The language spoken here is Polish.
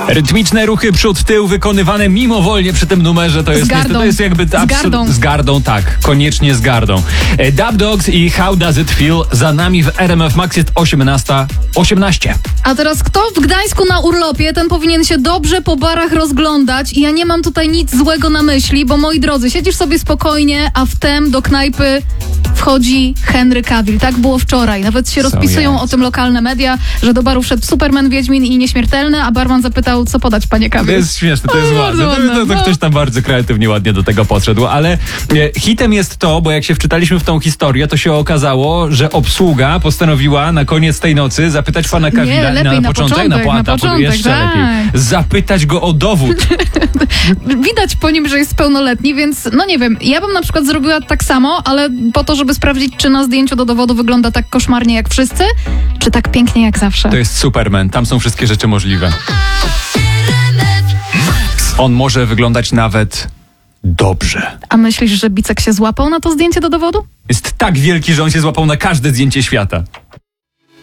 Rytmiczne ruchy przód-tył wykonywane mimowolnie przy tym numerze to jest gardą. To jest jakby Z gardą. Z gardą, tak, koniecznie z gardą. Dub Dogs i How Does It Feel za nami w RMF Max jest 18:18. A teraz kto w Gdańsku na urlopie, ten powinien się dobrze po barach rozglądać i ja nie mam tutaj nic złego na myśli, bo moi drodzy, siedzisz sobie spokojnie, a wtem do knajpy wchodzi Henry Cavill. Tak było wczoraj. Nawet się rozpisują o tym lokalne media, że do baru wszedł Superman, Wiedźmin i Nieśmiertelny, a barman zapytał, co podać, panie Cavill. To jest śmieszne, to jest ładne. To ktoś tam bardzo kreatywnie, ładnie do tego podszedł, ale hitem jest to, bo jak się wczytaliśmy w tą historię, to się okazało, że obsługa postanowiła na koniec tej nocy zapytać pana Cavilla lepiej na początek, jeszcze tak. lepiej. Zapytać go o dowód. Widać po nim, że jest pełnoletni, więc no nie wiem, ja bym na przykład zrobiła tak samo, ale po to, żeby sprawdzić, czy na zdjęciu do dowodu wygląda tak koszmarnie jak wszyscy, czy tak pięknie jak zawsze. To jest Superman, tam są wszystkie rzeczy możliwe. On może wyglądać nawet dobrze. A myślisz, że Bicek się złapał na to zdjęcie do dowodu? Jest tak wielki, że on się złapał na każde zdjęcie świata.